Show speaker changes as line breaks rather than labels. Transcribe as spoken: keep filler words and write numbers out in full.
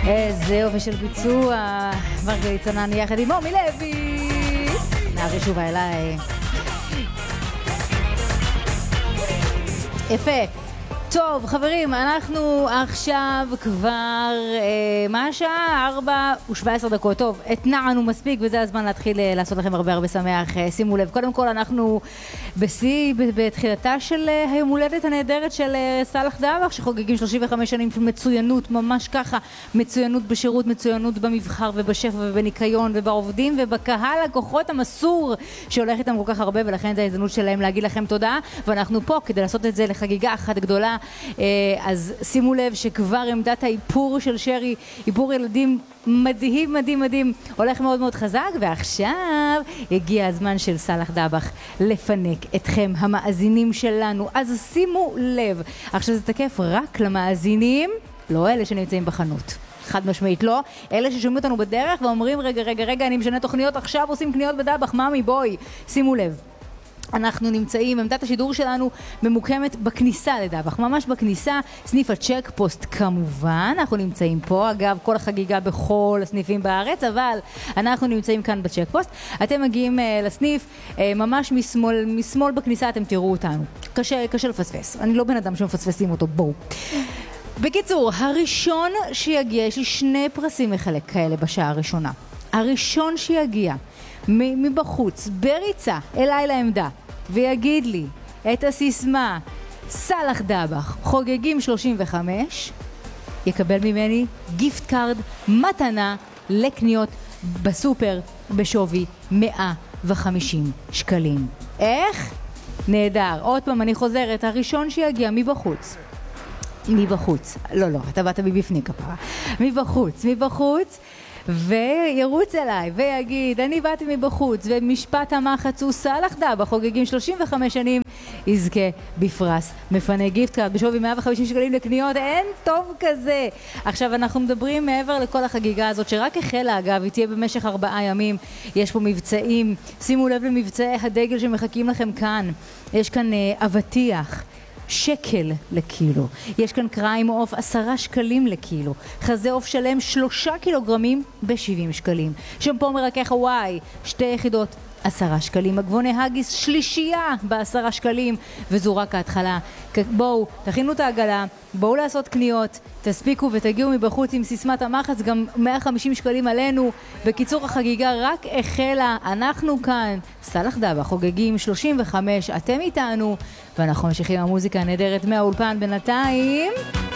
איזה יופי של ביצוע. מרגלית צנן יחד עם מומי לוי. נערי שובה אליי. יפה. טוב, חברים, אנחנו עכשיו כבר, אה, מה השעה? ארבע ושבע עשרה דקות. טוב, התנענו מספיק, וזה הזמן להתחיל אה, לעשות לכם הרבה הרבה שמח. אה, שימו לב, קודם כל אנחנו בשיא, בתחילתה של אה, היום הולדת הנהדרת של אה, סלאח דבח, שחוגגים שלושים וחמש שנים של מצוינות, ממש ככה, מצוינות בשירות, מצוינות במבחר ובשף ובניקיון ובעובדים ובקהל הכוחות המסור שהולך איתם כל כך הרבה, ולכן זה ההזדמנות שלהם להגיד לכם תודה, ואנחנו פה כדי לעשות את זה לחגיגה אחת גדולה. אז שימו לב שכבר עמדת האיפור של שרי, איפור ילדים מדהים מדהים מדהים, הולך מאוד מאוד חזק, ועכשיו הגיע הזמן של סלאח דבח לפנק אתכם המאזינים שלנו. אז שימו לב, עכשיו זה תקף רק למאזינים, לא אלה שנמצאים בחנות, חד משמעית לא, אלה ששומעים אותנו בדרך ואומרים רגע רגע רגע אני משנה תוכניות, עכשיו עושים קניות בדבח, מאמי בואי. שימו לב, אנחנו נמצאים, עמדת השידור שלנו ממוקמת בכניסה לדבח, ממש בכניסה, סניף הצ'ק פוסט כמובן, אנחנו נמצאים פה, אגב כל החגיגה בכל הסניפים בארץ, אבל אנחנו נמצאים כאן בצ'ק פוסט, אתם מגיעים uh, לסניף, uh, ממש משמאל, משמאל בכניסה אתם תראו אותנו, קשה, קשה לפספס, אני לא בן אדם שמפספסים אותו, בואו. בקיצור, הראשון שיגיע, יש לי שני פרסים מחלק כאלה בשעה הראשונה, הראשון שיגיע מבחוץ, בריצה, אליי לעמדה, ויגיד לי את הסיסמה סלאח דבח, חוגגים שלושים וחמש, יקבל ממני גיפט קארד מתנה לקניות בסופר בשווי מאה וחמישים שקלים. איך? נהדר. עוד פעם אני חוזרת, הראשון שיגיע מבחוץ. מבחוץ. לא, לא, אתה באת מבפנים כפרה. מבחוץ, מבחוץ. וירוץ אליי ויגיד אני באתי מבחוץ ומשפט המחץ הוא סלאח דבח חוגגים שלושים וחמש שנים, יזכה בפרס מפנה גיפט קארד בשווי מאה וחמישים שקלים לקניות. אין טוב כזה. עכשיו אנחנו מדברים מעבר לכל החגיגה הזאת שרק החלה, אגב היא תהיה במשך ארבעה ימים, יש פה מבצעים, שימו לב למבצעי הדגל שמחכים לכם כאן. יש כאן אה, אבטיח שקל לקילו, יש כאן קריים עוף עשרה שקלים לקילו, חזה עוף שלם שלושה קילוגרמים בשבעים שקלים, שמפו מרכך הוואי שתי יחידות עשרה שקלים, מגבוני הגיס שלישייה בעשרה שקלים, וזו רק ההתחלה. בואו תכינו את העגלה, בואו לעשות קניות, תספיקו ותגיעו מבחוץ עם סיסמת המחץ, גם מאה וחמישים שקלים עלינו. בקיצור החגיגה רק החלה, אנחנו כאן סלאח דבח חוגגים שלושים וחמש, אתם איתנו ואנחנו ממשיכים עם המוזיקה הנהדרת מהאולפן. בינתיים